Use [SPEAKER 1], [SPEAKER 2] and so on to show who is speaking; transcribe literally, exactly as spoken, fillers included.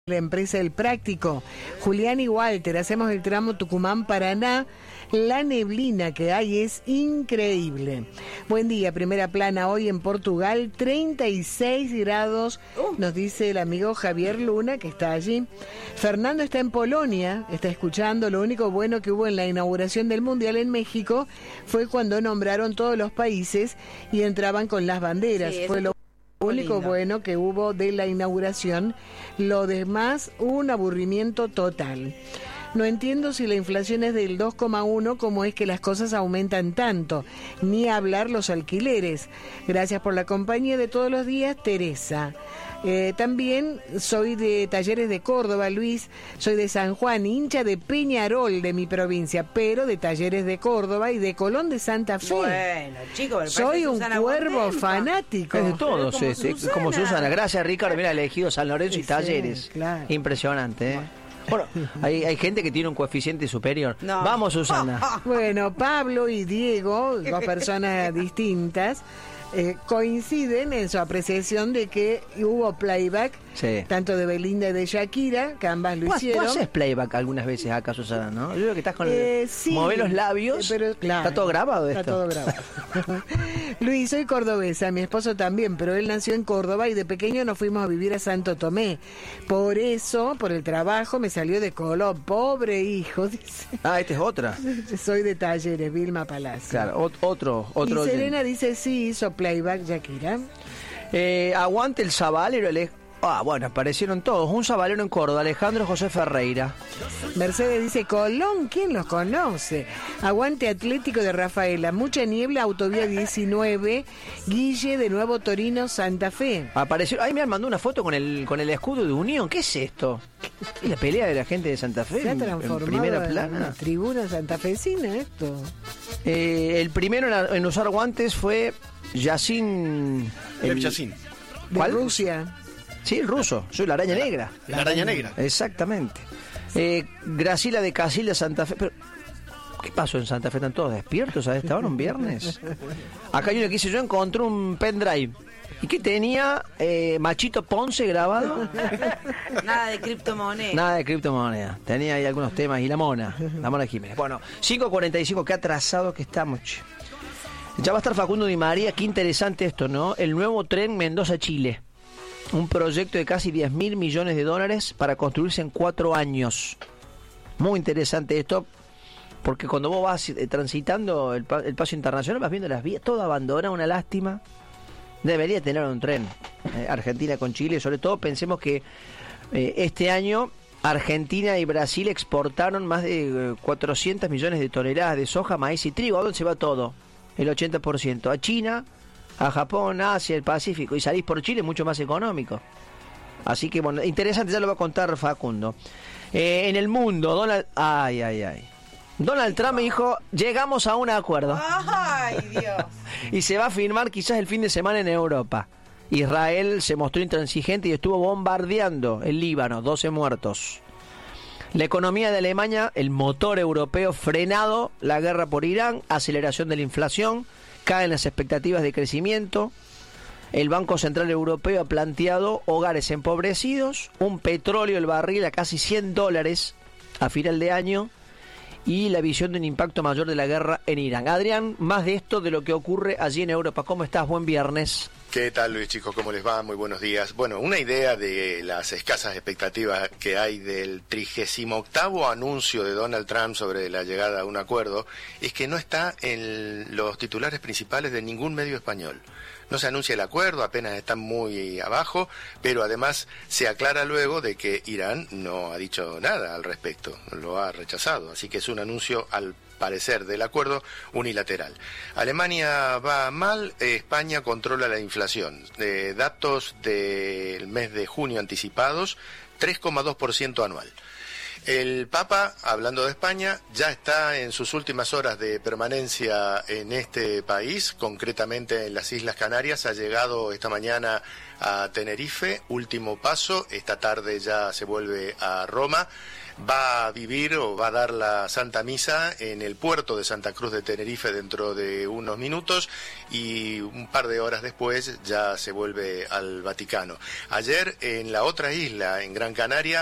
[SPEAKER 1] La empresa El Práctico. Julián y Walter, hacemos el tramo Tucumán-Paraná. La neblina que hay es increíble. Buen día, primera plana hoy en Portugal, treinta y seis grados, nos dice el amigo Javier Luna, que está allí. Fernando está en Polonia, está escuchando. Lo único bueno que hubo en la inauguración del Mundial en México fue cuando nombraron todos los países y entraban con las banderas. Sí, fue lo único lindo. Bueno que hubo de la inauguración. Lo demás, un aburrimiento total. No entiendo si la inflación es del dos coma uno, cómo es que las cosas aumentan tanto. Ni hablar los alquileres. Gracias por la compañía de todos los días, Teresa. Eh, también soy de Talleres de Córdoba, Luis. Soy de San Juan, hincha de Peñarol de mi provincia, pero de Talleres de Córdoba y de Colón de Santa Fe.
[SPEAKER 2] Bueno, chicos,
[SPEAKER 1] soy un cuervo Bontempa. fanático.
[SPEAKER 3] Es de todos, como, es, Susana. como Susana. Gracias, Ricardo. Mira, elegido San Lorenzo sí, y Talleres. Sí, claro. Impresionante, ¿eh? Bueno, hay, hay gente que tiene un coeficiente superior. No. Vamos, Susana.
[SPEAKER 1] Bueno, Pablo y Diego, dos personas distintas, eh, coinciden en su apreciación de que hubo playback, sí, tanto de Belinda y de Shakira, que ambas lo hicieron.
[SPEAKER 3] ¿Tú haces playback algunas veces acá, Susana, no? Yo veo que estás con eh, el... Sí, mover los labios.
[SPEAKER 1] Pero, claro,
[SPEAKER 3] está todo grabado esto.
[SPEAKER 1] Está todo grabado. Luis, soy cordobesa, mi esposo también, pero él nació en Córdoba y de pequeño nos fuimos a vivir a Santo Tomé. Por eso, por el trabajo, me salió de Colón. Pobre hijo, dice.
[SPEAKER 3] Ah, esta es otra.
[SPEAKER 1] Soy de Talleres, Vilma Palacio.
[SPEAKER 3] Claro, ot- otro, otro.
[SPEAKER 1] Y Serena dice, sí, hizo playback, Shakira.
[SPEAKER 3] Eh, aguante el Zabalero, el... Ah, bueno, aparecieron todos. Un sabalero en Córdoba, Alejandro José Ferreira.
[SPEAKER 1] Mercedes dice, Colón, ¿quién los conoce? Aguante Atlético de Rafaela, mucha niebla, autovía diecinueve, Guille de Nuevo Torino, Santa Fe.
[SPEAKER 3] Apareció, ahí me han mandado una foto con el con el escudo de Unión. ¿Qué es esto? ¿Es la pelea de la gente de Santa Fe?
[SPEAKER 1] Se ha transformado en primera plana. En una tribuna santafesina esto.
[SPEAKER 3] Eh, el primero en, en usar guantes fue Yacine.
[SPEAKER 4] El Yacine.
[SPEAKER 3] ¿Cuál?
[SPEAKER 1] De Rusia.
[SPEAKER 3] Sí, el ruso, soy la araña negra.
[SPEAKER 4] La araña negra.
[SPEAKER 3] Exactamente. Eh, Graciela de Casilda, Santa Fe. Pero, ¿qué pasó en Santa Fe? ¿Están todos despiertos a esta hora, un viernes? Acá hay uno que dice, yo encontré un pendrive. ¿Y qué tenía? Eh, Machito Ponce grabado.
[SPEAKER 2] Nada de criptomoneda.
[SPEAKER 3] Nada de criptomoneda. Tenía ahí algunos temas. Y la mona, la mona Jiménez. Bueno, cinco cuarenta y cinco, qué atrasado que estamos. Che. Ya va a estar Facundo Di María. Qué interesante esto, ¿no? El nuevo tren Mendoza-Chile. Un proyecto de casi diez mil millones de dólares para construirse en cuatro años. Muy interesante esto, porque cuando vos vas eh, transitando el, el paso internacional, vas viendo las vías, todo abandonado, una lástima. Debería tener un tren, eh, Argentina con Chile, sobre todo pensemos que eh, este año Argentina y Brasil exportaron más de eh, cuatrocientos millones de toneladas de soja, maíz y trigo. ¿A dónde se va todo? El ochenta por ciento. A China, a Japón, Asia, el Pacífico, y salís por Chile mucho más económico. Así que bueno, interesante, ya lo va a contar Facundo. Eh, en el mundo, Donald... Ay, ay, ay. Donald Trump me dijo, llegamos a un acuerdo.
[SPEAKER 2] Ay, Dios.
[SPEAKER 3] Y se va a firmar quizás el fin de semana en Europa. Israel se mostró intransigente y estuvo bombardeando el Líbano, doce muertos. La economía de Alemania, el motor europeo frenado, la guerra por Irán, aceleración de la inflación, caen las expectativas de crecimiento. El Banco Central Europeo ha planteado hogares empobrecidos, un petróleo el barril a casi cien dólares a final de año y la visión de un impacto mayor de la guerra en Irán. Adrián, más de esto de lo que ocurre allí en Europa. ¿Cómo estás? Buen viernes.
[SPEAKER 4] ¿Qué tal, Luis, chicos? ¿Cómo les va? Muy buenos días. Bueno, una idea de las escasas expectativas que hay del trigésimo octavo anuncio de Donald Trump sobre la llegada a un acuerdo es que no está en los titulares principales de ningún medio español. No se anuncia el acuerdo, apenas está muy abajo, pero además se aclara luego de que Irán no ha dicho nada al respecto, lo ha rechazado, así que es un anuncio al parecer del acuerdo unilateral. Alemania va mal, eh, España controla la inflación. Eh, datos del mes de junio anticipados, tres coma dos por ciento anual. El Papa, hablando de España, ya está en sus últimas horas de permanencia en este país, concretamente en las Islas Canarias. Ha llegado esta mañana a Tenerife, último paso. Esta tarde ya se vuelve a Roma. Va a vivir o va a dar la Santa Misa en el puerto de Santa Cruz de Tenerife dentro de unos minutos y un par de horas después ya se vuelve al Vaticano. Ayer en la otra isla, en Gran Canaria,